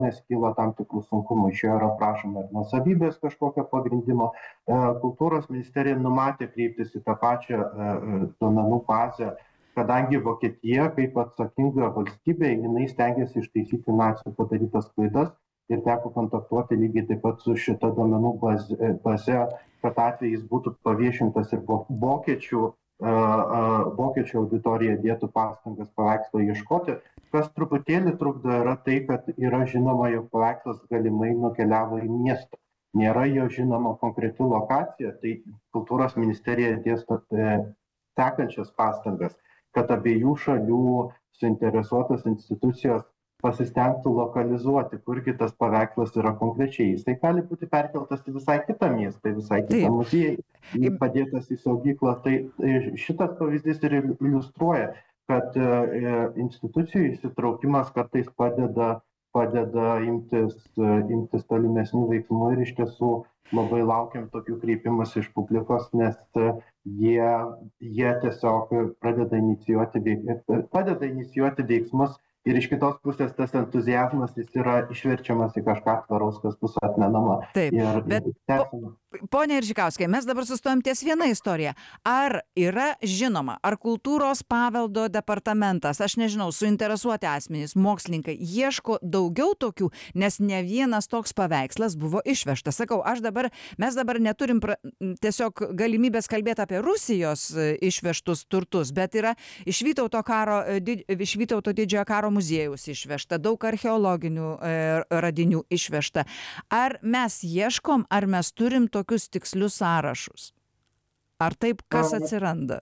nes kyla tam tikrų sunkumų. Iš jo yra prašoma ir nuosavybės kažkokio pagrindimo. Kultūros ministerija numatė kreiptis į tą pačią duomenų bazę, kadangi Vokietija kaip atsakinga valstybė, jinai stengiasi ištaisyti nacių padarytas klaidas ir teko kontaktuoti lygiai taip pat su šita duomenų baze, kad atvejis būtų paviešintas ir vokiečių auditorija dėtų pastangas paveikslą ieškoti. Kas truputėlį trukdo yra tai, kad yra žinoma, jog paveikslas galimai nukeliavo į miestą. Nėra jo žinoma konkreti lokacija, tai kultūros ministerija dėsto sekančias pastangas, kad abiejų šalių suinteresuotos institucijos pasistengtų lokalizuoti, kurgi tas paveikslas yra konkrečiai. Jisai gali būti perkeltas į visai kitą miestą, į visai kitą muziejų, padėtas į saugyklą. Tai šitas pavyzdys ir iliustruoja, kad institucijų įsitraukimas kartais padeda imtis tolimesnių veiksmų ir iš tiesų labai laukiam tokių kreipimus iš publikos, nes jie tiesiog padeda inicijuoti veiksmus ir iš kitos pusės tas entuziazmas jis yra išverčiamas į kažką tvaraus, kas bus atmenama. Taip, bet Pone Iržikauskai, mes dabar sustojom ties viena istorija. Ar yra žinoma, ar kultūros paveldo departamentas, aš nežinau, suinteresuoti asmenys, mokslininkai, ieško daugiau tokių, nes ne vienas toks paveikslas buvo išvežtas. Sakau, mes dabar neturim tiesiog galimybės kalbėti apie Rusijos išvežtus turtus, bet yra iš Vytauto didžiojo karo muziejaus išvežta, daug archeologinių radinių išvežta. Ar mes ieškom, ar mes turim tokius tikslius sąrašus? Ar taip, kas atsiranda?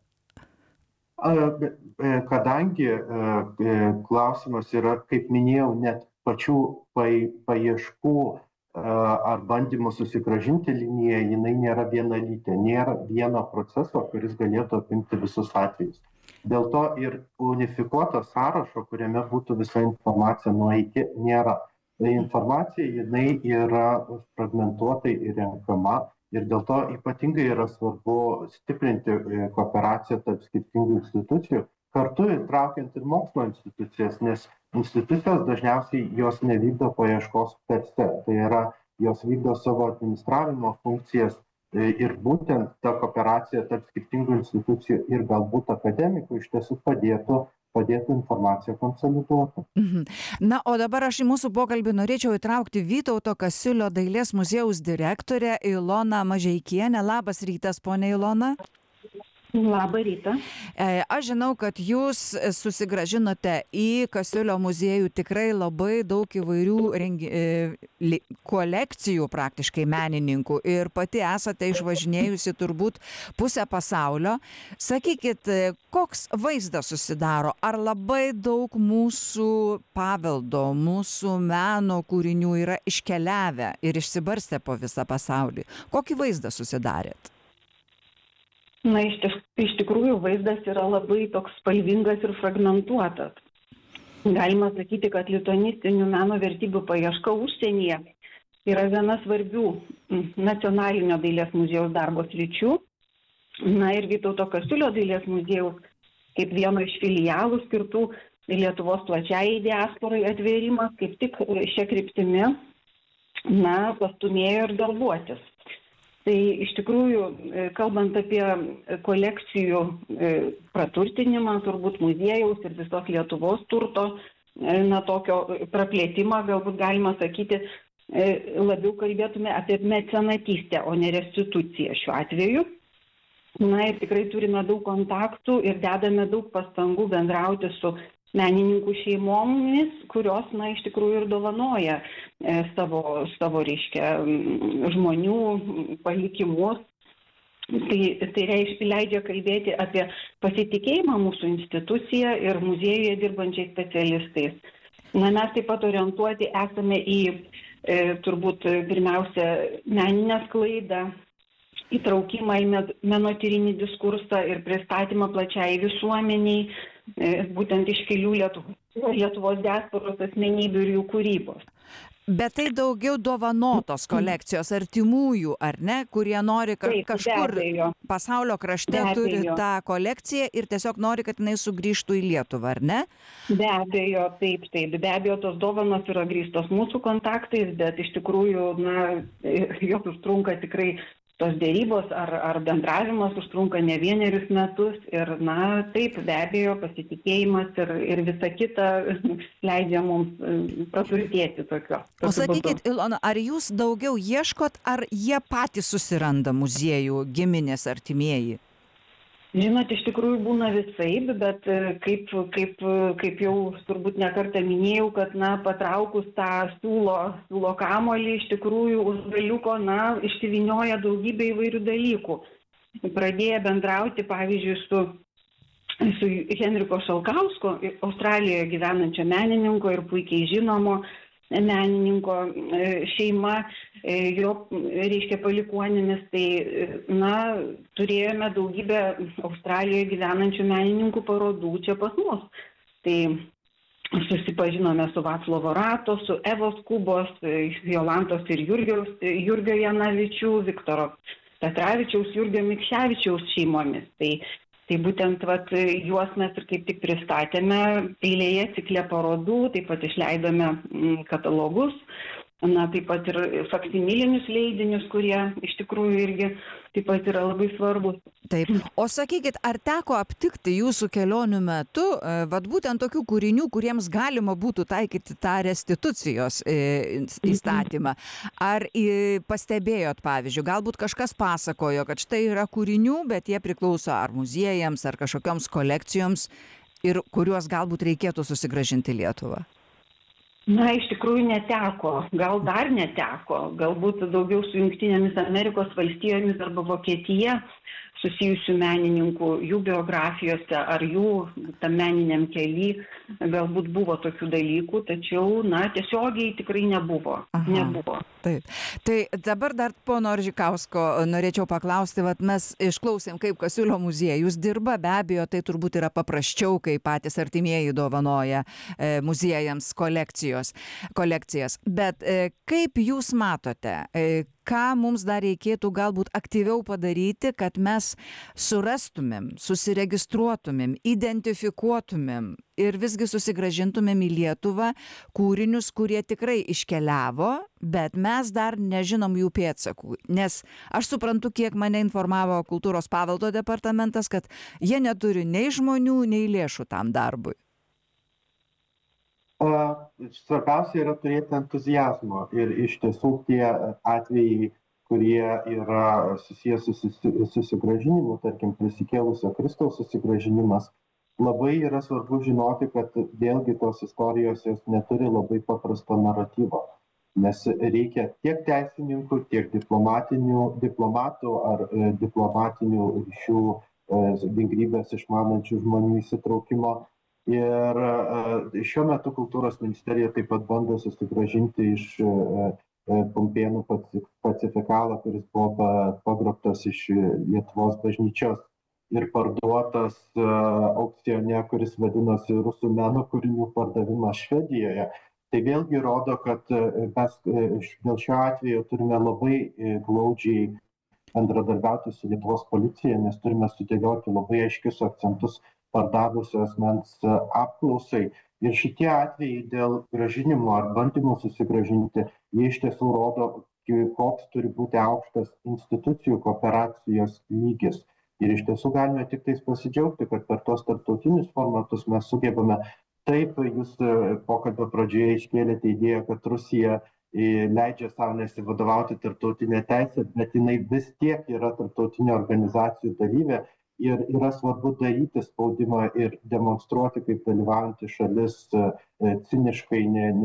Kadangi klausimas yra, kaip minėjau, net pačių paieškų ar bandymų susigrąžinti liniją, jinai nėra vienalytė, nėra vieno proceso, kuris galėtų apimti visus atvejus. Dėl to ir unifikuoto sąrašo, kuriame būtų visa informacija nuo iki, nėra. Informacija, jinai yra fragmentuotai renkama ir dėl to ypatingai yra svarbu stiprinti kooperaciją tarp skirtingų institucijų, kartu įtraukiant ir mokslo institucijas, nes institucijos dažniausiai jos nevykdo paieškos per se, tai yra jos vykdo savo administravimo funkcijas ir būtent ta kooperacija tarp skirtingų institucijų ir galbūt akademikų iš tiesų padėtų informaciją konsoliduoti. Na, o dabar aš į mūsų pokalbį norėčiau įtraukti Vytauto Kasiulio dailės muziejaus direktorę Iloną Mažeikienę. Labas rytas, ponia Ilona. Labą rytą. Aš žinau, kad jūs susigrąžinote į Kasiulio muziejų tikrai labai daug įvairių kolekcijų praktiškai menininkų ir pati esate išvažinėjusi turbūt pusę pasaulio. Sakykit, koks vaizdas susidaro? Ar labai daug mūsų paveldo, mūsų meno kūrinių yra iškeliavę ir išsibarstę po visą pasaulį? Kokį vaizdą susidarėt? Na, iš tikrųjų vaizdas yra labai toks spalvingas ir fragmentuotas. Galima sakyti, kad lituanistinių meno vertybių paieška užsienyje yra viena svarbių nacionalinio dailės muziejaus darbo sričių. Na ir Vytauto Kasiulio dailės muziejaus kaip vieno iš filialų skirtų Lietuvos plačiai diasporai atvėrimas kaip tik šia kryptimi pastūmėjo ir darbuotis. Tai iš tikrųjų, kalbant apie kolekcijų praturtinimą, turbūt muziejaus ir visos Lietuvos turto, tokio praplėtimą, galbūt galima sakyti, labiau kalbėtume apie mecenatystę, o ne restituciją šiuo atveju. Na ir tikrai turime daug kontaktų ir dedame daug pastangų bendrauti su menininkų šeimomis, kurios, iš tikrųjų ir dovanoja savo reiškia, žmonių palikimus. Tai leidžia kalbėti apie pasitikėjimą mūsų instituciją ir muziejuje dirbančiais specialistais. Mes taip pat orientuoti esame į turbūt pirmiausia meninę sklaidą, įtraukimą į menotyrinį diskursą ir pristatymą plačiai visuomeniai, būtent iškilių Lietuvos diasporos asmenybių ir jų kūrybos. Bet tai daugiau dovanotos kolekcijos artimųjų, ar ne, kurie nori kažkur pasaulio krašte turi tą kolekciją ir tiesiog nori, kad jinai sugrįžtų į Lietuvą, ar ne? Be abejo, taip. Be abejo, tos dovanos yra grįstos mūsų kontaktais, bet iš tikrųjų, jos užtrunka tikrai. Tos dėrybos ar bendravimas užtrunka ne vienerius metus ir, taip, be abejo, pasitikėjimas ir visa kita leidžia mums praturtėti tokio. O sakykit, Ilona, ar jūs daugiau ieškot, ar jie patys susiranda muziejų, giminės, artimieji? Žinot, iš tikrųjų būna visaip, bet kaip jau turbūt nekartą minėjau, kad patraukus tą siūlo kamuolį, iš tikrųjų už galiuko išsivynioja daugybė įvairių dalykų. Pradėję bendrauti, pavyzdžiui, su Henriko Šalkausko, Australijoje gyvenančio menininko ir puikiai žinomo menininko šeima, jo, reiškia, palikuonimis, tai, turėjome daugybę Australijoje gyvenančių menininkų parodų čia pas mus. Tai susipažinome su Vaclovo Rato, su Evos Kubos, Jolantos ir Jurgio Janavičių, Viktoro Petravičiaus, Jurgio Mikševičiaus šeimomis. Tai būtent juos mes ir kaip tik pristatėme eilėje cikle parodų, taip pat išleidome katalogus, taip pat ir faksimilinius leidinius, kurie iš tikrųjų irgi taip pat yra labai svarbus. Taip. O sakykit, ar teko aptikti jūsų kelionių metu, būtent tokių kūrinių, kuriems galima būtų taikyti tą restitucijos įstatymą? Ar pastebėjot, pavyzdžiui, galbūt kažkas pasakojo, kad štai yra kūrinių, bet jie priklauso ar muziejams, ar kažkokioms kolekcijoms, ir kuriuos galbūt reikėtų susigrąžinti į Lietuvą? Iš tikrųjų neteko, gal dar neteko, galbūt daugiau su Jungtinėmis Amerikos valstijomis arba Vokietija susijusių menininkų, jų biografijose ar jų tam meniniam kely galbūt buvo tokių dalykų, tačiau, tiesiogiai tikrai nebuvo. Taip. Tai dabar dar pono Oržikausko norėčiau paklausti, mes išklausėm, kaip Kasiulio muziejus dirba, be abejo, tai turbūt yra paprasčiau, kai patys artimieji dovanoja muziejams kolekcijas. Bet kaip jūs matote, ką mums dar reikėtų galbūt aktyviau padaryti, kad mes surastumėm, susiregistruotumėm, identifikuotumėm ir visgi susigrąžintumėm į Lietuvą kūrinius, kurie tikrai iškeliavo, bet mes dar nežinom jų pėdsakų. Nes aš suprantu, kiek mane informavo Kultūros paveldo departamentas, kad jie neturi nei žmonių, nei lėšų tam darbui. Svarbiausia yra turėti entuziazmo ir iš tiesų tie atvejai, kurie yra susijęs su susigrąžinimu, tarkim, prisikėlusio Kristaus susigrąžinimas, labai yra svarbu žinoti, kad vėlgi tos istorijos jos neturi labai paprasto naratyvo, nes reikia tiek teisininkų, tiek diplomatų ar diplomatinių ryšių vingrybės išmanančių žmonių įsitraukimo. Ir šiuo metu Kultūros ministerija taip pat bando susigrąžinti iš Pumpėnų pacifikalą, kuris buvo pagrobtas iš Lietuvos bažnyčios ir parduotas aukcione, kuris vadinosi Rusų meno kūrinių pardavimas Švedijoje. Tai vėlgi rodo, kad mes dėl šio atveju turime labai glaudžiai bendradarbiauti su Lietuvos policija, nes turime sudėlioti labai aiškius akcentus pardavusio asmens apklausai. Ir šitie atvejai dėl grąžinimo ar bandymų susigrąžinti, jie iš tiesų rodo, koks turi būti aukštas institucijų kooperacijos lygis. Ir iš tiesų galime tik tais pasidžiaugti, kad per tos tarptautinius formatus mes sugebame. Taip, jūs pokalbio pradžioje iškėlėte idėją, kad Rusija leidžia savo nesivadovauti tarptautinę teisę, bet jinai vis tiek yra tarptautinių organizacijų dalyvė. Ir yra svarbu daryti spaudimą ir demonstruoti, kaip dalyvaujanti šalis ciniškai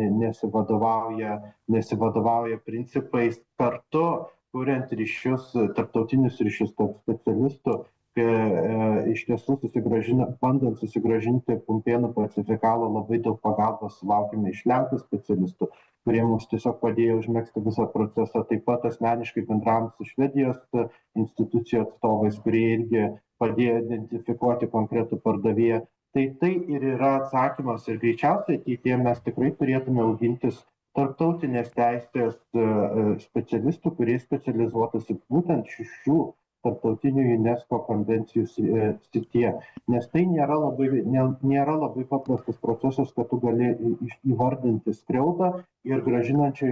nesivadovauja principais, kartu kuriant ryšius, tarptautinius ryšius tarp specialistų, iš tiesų bandant susigrąžinti Pumpėnų pacifikalą, labai daug pagalbos sulaukime iš Lenkų specialistų, kurie mums tiesiog padėjo užmegzti visą procesą. Taip pat asmeniškai bendravom su Švedijos institucijų atstovais, kurie irgi padėjo identifikuoti konkretų pardavėją. Tai ir yra atsakymas ir greičiausiai ateityje mes tikrai turėtume augintis tarptautinės teisės specialistų, kurie specializuotųsi būtent šių tarptautinių UNESCO konvencijų srityje. Nes tai nėra labai paprastas procesas, kad tu gali įvardinti skriaudą ir grąžinančiai